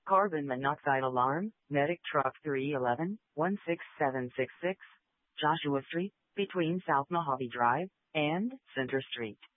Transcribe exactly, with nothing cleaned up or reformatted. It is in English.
Carbon monoxide alarm, medic truck three one one, one six seven six six, Joshua Street, between South Mojave Drive and Center Street.